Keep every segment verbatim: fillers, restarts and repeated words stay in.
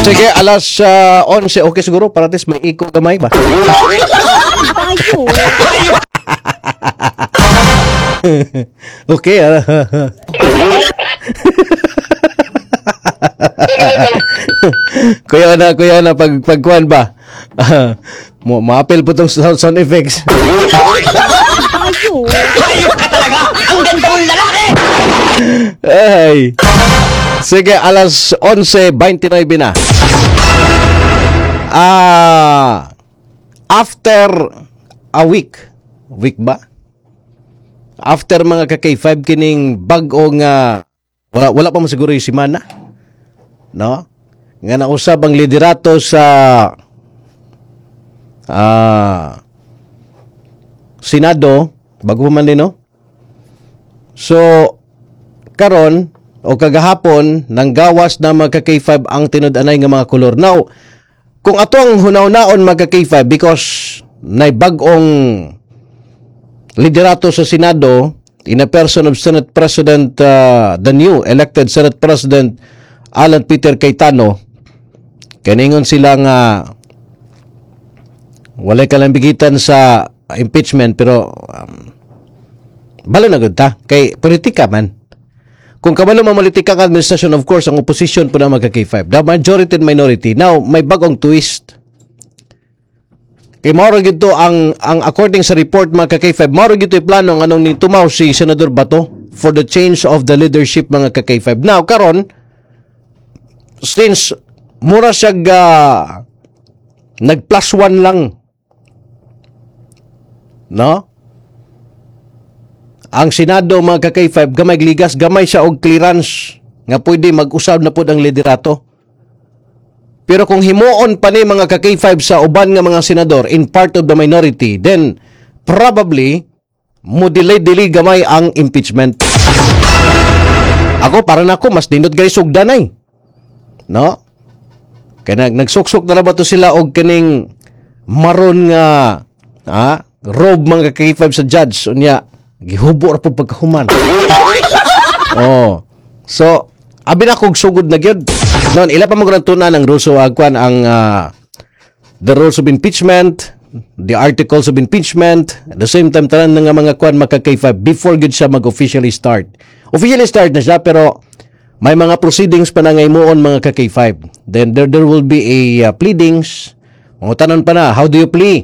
Sige, alas uh, onse. Okay siguro, para tis may iko gamay ba? Okay. Uh, kuya na, kuya na, pag, pagkuhan ba? Uh, mo, ma-apel po itong sound, sound effects. Ayok ka talaga! Ang ganda mong lalaki! Ay. Sige, alas onse twenty-nine na. Ah, after a week, week ba? After mga ka-K five kining bag-o nga wala wala pa mo siguro yung semana. No? Nga nausab ang liderato sa ah Senado bago man din, no? So karon o kagahapon nang gawas na mga ka-K five ang tinud-anay nga mga kolor. Now, kung ato ang hunaw-naon mga ka-K five because nay bag-ong liderato sa Senado in a person of Senate President, uh, the new elected Senate President Alan Peter Cayetano, kaningon sila nga walay kalambigitan sa impeachment pero um, balo na gud ta kay politika man. Kung kabalo mamalitika ka administration, of course ang opposition po na magka-K five, the majority and minority. Now may bagong twist. Kay mauro gito ang ang according sa report mga ka-K five, mauro gito plano ng anong ni tumaw si Senador Bato for the change of the leadership mga ka-K five. Now karon since mura siya uh, nag plus one lang, no? Ang Senado mga ka-K five gamay ligas, gamay siya og clearance nga pwede mag-usab na pod ang liderato. Pero kung himuon pa ni mga ka-K five sa uban nga mga senador in part of the minority, then probably mo delay-delay gamay ang impeachment. Ako, para na ako, mas nindot guys sugdanay. No? Kaya nagsuksok na ba to sila og kining maron nga ha, robe mga ka-K five sa judge. Unya, gihubo ra po pagkahuman. Oh. So, abi na kog sugod na gyud. Noon ila pa mo tuna ng rules of agwan ang uh, the rules of impeachment, the articles of impeachment, at the same time tanan nga mga kwan maka K five before gud siya mag-officially start. Officially start na siya pero may mga proceedings pa na ngaymoon mga ka K five. Then there there will be a uh, pleadings. Mangutanon pa na, how do you plea?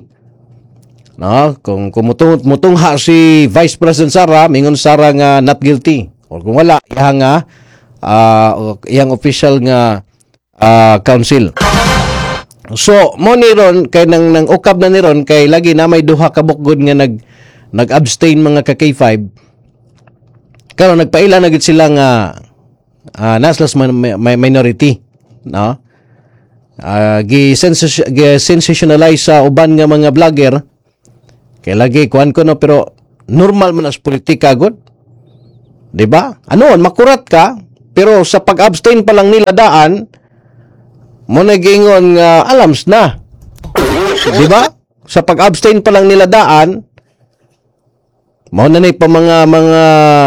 No, kung kumutung mutungha si Vice President Sara, mingon Sara nga not guilty. O kung wala, iya nga uh, iyang official nga uh, counsel. So, mo ni ron kay nang nang ukab na ni ron kay lagi na may duha ka bukgod nga nag nag-abstain mga ka K five. Karon nagpaila na gid sila nga uh, naslas minority, no? Uh, gi-sensationalize sa uban nga mga vlogger. Kaya lagi, kuhan ko no, pero normal man as politika, good. Diba? Ano, makurat ka, pero sa pag-abstain pa lang nila daan, mo nagingon nga, uh, alams na. Diba? Sa pag-abstain pa lang nila daan, mo na pa mga, mga,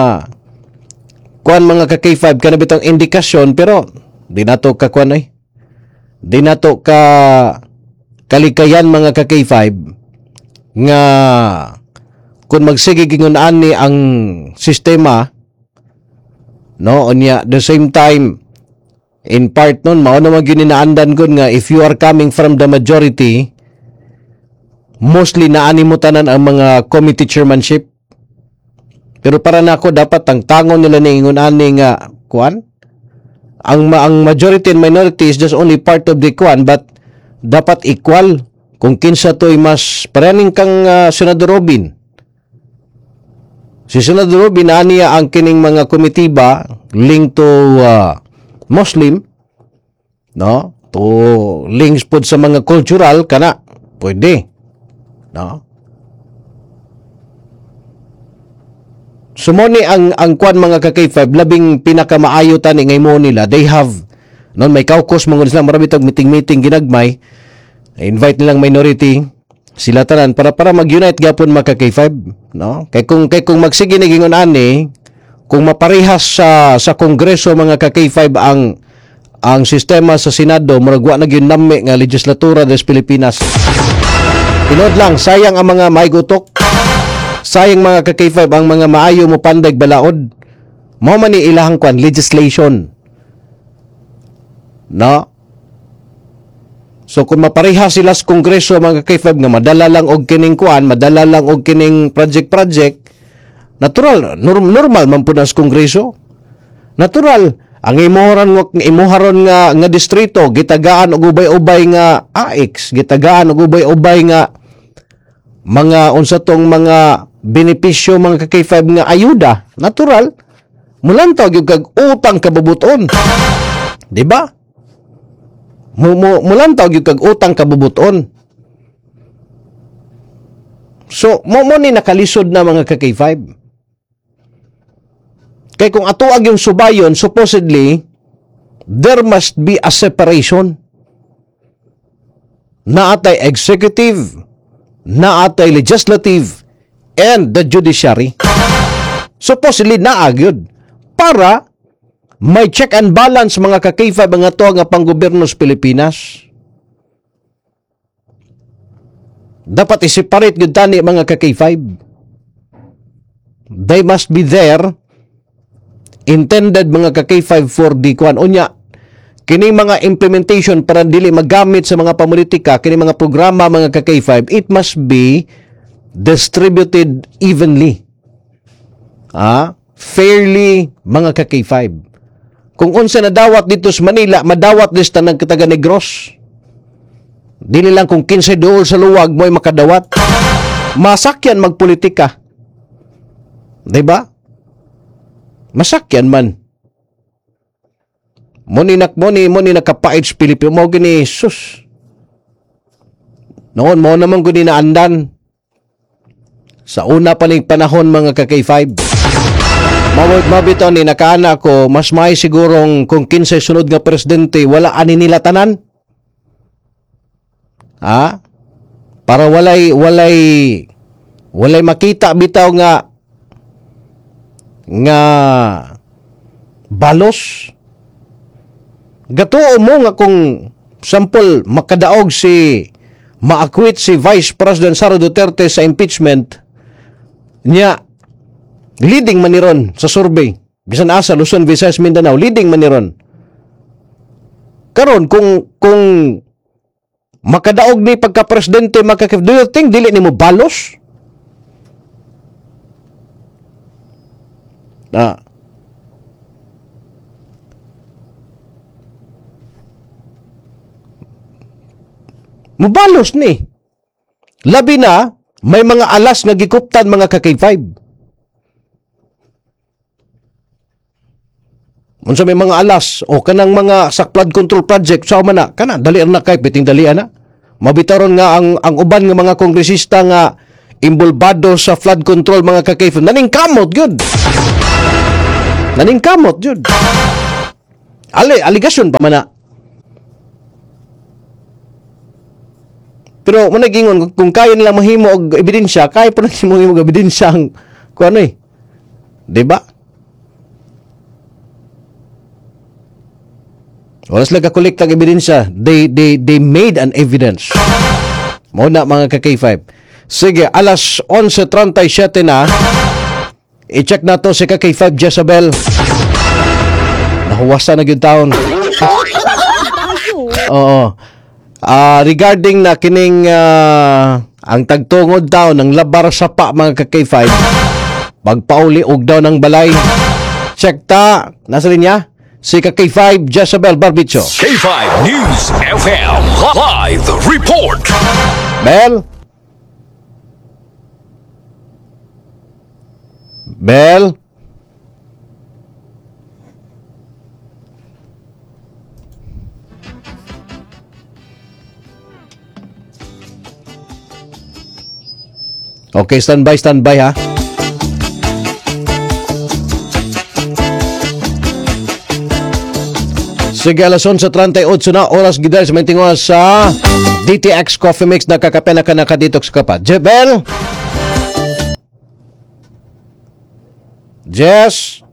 kuhan mga ka K five, kana bitong indikasyon, pero, di na to ka kuhan ay. Di na to ka, kalikayan mga ka K five, nga kung magsige gingunaan ni ang sistema, no, onya the same time in part nun mao na maggininaandan kun nga if you are coming from the majority, mostly naani mo tanan ang mga committee chairmanship. Pero para nako dapat ang tangon nila ni ingunaan ni nga kuan ang ang majority and minority is just only part of the kuan, but dapat equal. Kung kinsa to'y mas paraning kang uh, Senador Robin. Si Senador Robin, aniya ang kining mga komitiba linked to uh, Muslim, no? To links pod sa mga cultural, kana, pwede. No? Sumoni ang ang kwan mga ka K five, labing pinakamaayo tani ngay mo nila, they have, no, may caucus, mga sila marami tag meeting-meeting ginagmay, invite nilang minority sila tanan para para mag-unite gapon mga K five, no? Kay kung kay kung magsige nagingon ani, kung maparehas sa sa kongreso mga K five ang ang sistema sa Senado murag wa na gyud nami nga legislatura des Pilipinas. Tinod lang, sayang ang mga maigutok. Sayang mga ka K five ang mga maayo mo pandag balaod. Mao man ni ilahang kwan legislation. No? So kung mapareha sila sa Kongreso mga ka K five nga madala lang og kining kwan, madala lang og kining project-project, natural, norm, normal man po na sa Kongreso. Natural, ang imuharon nga imuharon nga nga distrito gitagaan og ubay-ubay nga A X, gitagaan og ubay-ubay nga mga unsa tong mga benepisyo mga ka K five nga ayuda. Natural, mulantaw gyud kag utang kabubuton. Di ba? Mu mu mulantaw gyud kag utang kabubuton. So, mo mo ni nakalisod na mga ka K five. Kaya kung atuag yung subayon, supposedly, there must be a separation. Naatay executive, naatay legislative, and the judiciary. Supposedly, naagyod. Para may check and balance mga ka K five ang ato nga panggobyerno sa Pilipinas. Dapat i-separate yun tani mga ka K five. They must be there intended mga ka K five for the kwan. Unya, kining mga implementation para dili magamit sa mga pamulitika, kining mga programa mga ka K five, it must be distributed evenly. Ah, fairly mga ka K five. Kung unsa na dawat dito sa Manila, madawat din sa tanang Kataga Negros. Dili lang kung kinsa dool sa luwag mo'y makadawat. Masakyan magpolitika. Diba? Masakyan man. Muni nak muni muni nakapait sa Pilipino mo gini sus. Noon mo naman guni na andan. Sa una pa ning panahon mga ka K five. Mawag mabitaw ni nakaana ko mas may sigurong kung kinsay sunod nga presidente wala ani nila tanan. Ha? Para walay walay walay makita bitaw nga nga balos. Gatuo mo nga kung sample makadaog si maakwit si Vice President Sara Duterte sa impeachment niya, leading man ni ron sa survey bisan asa Luzon, Visayas, Mindanao, leading man ni ron. Karon kung kung makadaog ni pagka-presidente makaka, do you think dili nimo balos? Na mubalos ni. Labi na may mga alas nga gikuptan mga ka K five. Unsa may mga alas o kanang mga sa flood control project sa man na kana dali na kay biting dali na. Mabitaron nga ang ang uban nga mga kongresista nga imbolbado sa flood control mga ka K five naning kamot gyud. Naning kamot gyud. Ali aligasyon pa man na. Pero mo nagingon kung kaya nila mahimo og ebidensya, kaya pa nila mahimo og ebidensya ang kuan eh. Di ba? Wala sila kakolekta ang ebidensya. They, they, they made an evidence. Mo na mga ka K five. Sige, alas onse treinta y siete na. I-check na to si ka K five Jezabel. Nahuwasa na yung taon. Oo. Uh, regarding na kining uh, ang tagtungod daw ng labar sa pa mga ka K five, pagpauli og daw ng balay. Check ta, nasa linya si ka K five Jezabel Barbicho. K five News F M Live Report. Bel Bel Okay, standby, standby ha. Sige, alas onse treinta y ocho na oras gidal sa maintingon sa D T X Coffee Mix na kakapena ka na kaditox ka pa. Jebel? Jess?